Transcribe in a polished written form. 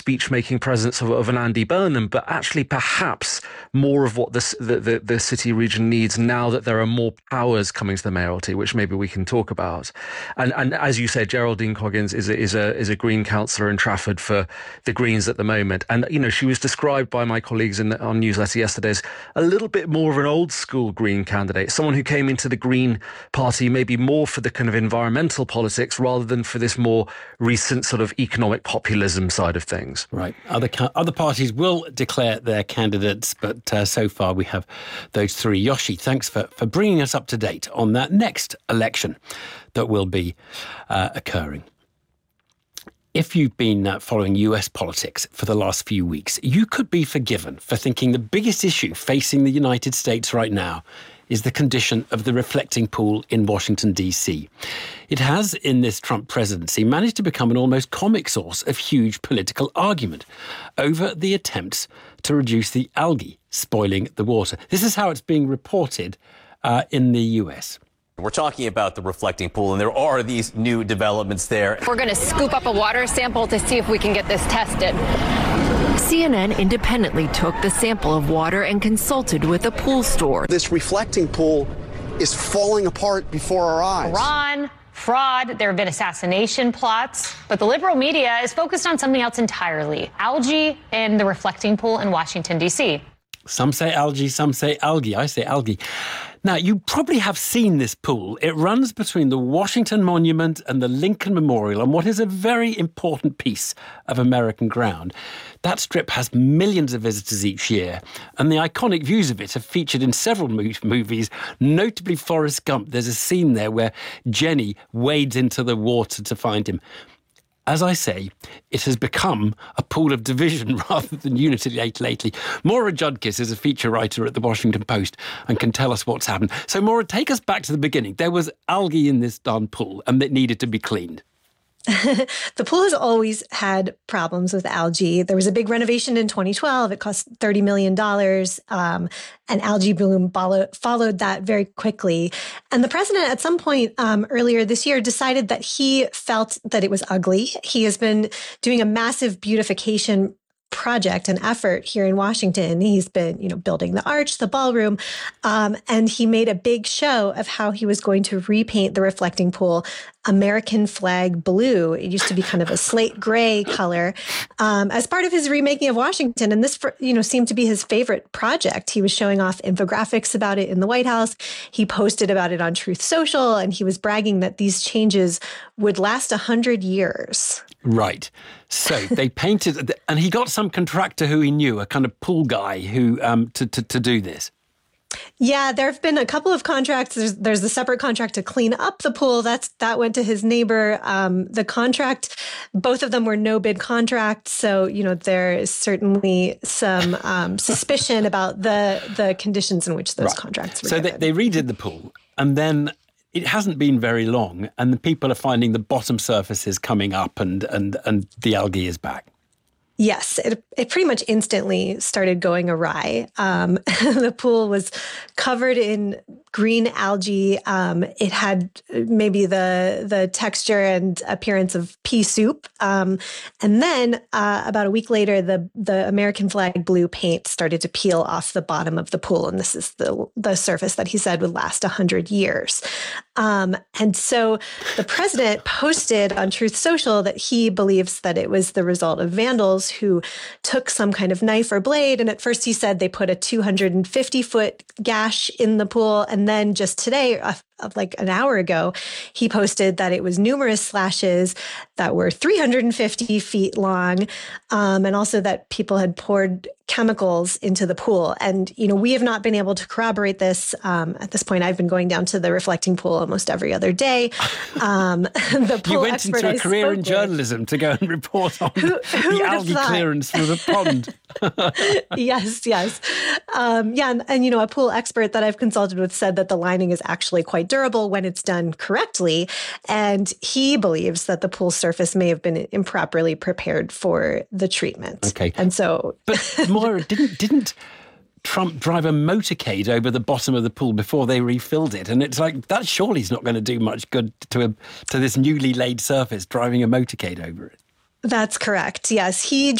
speech-making presence of an Andy Burnham, but actually perhaps more of what the city region needs now that there are more powers coming to the mayoralty, which maybe we can talk about. And as you said, Geraldine Coggins is a Green councillor in Trafford for the Greens at the moment. And, she was described by my colleagues on Newsletter yesterday as a little bit more of an old school Green candidate, someone who came into the Green Party maybe more for the kind of environmental politics rather than for this more recent sort of economic populism side of things. Right. Other parties will declare their candidates, but so far we have those three. Yoshi, thanks for bringing us up to date on that next election that will be occurring. If you've been following US politics for the last few weeks, you could be forgiven for thinking the biggest issue facing the United States right now is the condition of the reflecting pool in Washington, D.C. It has, in this Trump presidency, managed to become an almost comic source of huge political argument over the attempts to reduce the algae spoiling the water. This is how it's being reported in the US. We're talking about the reflecting pool, and there are these new developments there. We're going to scoop up a water sample to see if we can get this tested. CNN independently took the sample of water and consulted with a pool store. This reflecting pool is falling apart before our eyes. Iran, fraud, there have been assassination plots, but the liberal media is focused on something else entirely: algae in the reflecting pool in Washington, D.C. Some say algae, some say algae. I say algae. Now, you probably have seen this pool. It runs between the Washington Monument and the Lincoln Memorial on what is a very important piece of American ground. That strip has millions of visitors each year, and the iconic views of it have featured in several movies, notably Forrest Gump. There's a scene there where Jenny wades into the water to find him. As I say, it has become a pool of division rather than unity lately. Maura Judkis is a feature writer at the Washington Post and can tell us what's happened. So, Maura, take us back to the beginning. There was algae in this darn pool and it needed to be cleaned. The pool has always had problems with algae. There was a big renovation in 2012. It cost $30 million. An algae bloom followed that very quickly. And the president, at some point earlier this year, decided that he felt that it was ugly. He has been doing a massive beautification project and effort here in Washington. He's been, building the arch, the ballroom, and he made a big show of how he was going to repaint the reflecting pool American flag blue. It used to be kind of a slate gray color as part of his remaking of Washington. And this, seemed to be his favorite project. He was showing off infographics about it in the White House. He posted about it on Truth Social, and he was bragging that these changes would last 100 years. Right. So they painted, and he got some contractor who he knew, a kind of pool guy who to do this. Yeah, there have been a couple of contracts. There's a separate contract to clean up the pool. That went to his neighbor. The contract, both of them were no bid contracts. So, there is certainly some suspicion about the conditions in which those contracts were given. So they redid the pool, and then it hasn't been very long, and the people are finding the bottom surfaces coming up and the algae is back. Yes, it pretty much instantly started going awry. The pool was covered in green algae. It had maybe the texture and appearance of pea soup. And then about a week later, the American flag blue paint started to peel off the bottom of the pool. And this is the surface that he said would last 100 years. And so the president posted on Truth Social that he believes that it was the result of vandals who took some kind of knife or blade. And at first he said they put a 250-foot gash in the pool. And then just today, like an hour ago, he posted that it was numerous slashes that were 350 feet long, and also that people had poured chemicals into the pool. And, we have not been able to corroborate this. At this point, I've been going down to the reflecting pool almost every other day. The pool you went into a career in journalism to go and report on the algae clearance through the pond. Yes. And a pool expert that I've consulted with said that the lining is actually quite durable when it's done correctly. And he believes that the pool surface may have been improperly prepared for the treatment. Okay. And so... But Maura, didn't Trump drive a motorcade over the bottom of the pool before they refilled it? And it's like, that surely is not going to do much good to this newly laid surface, driving a motorcade over it. That's correct. Yes, he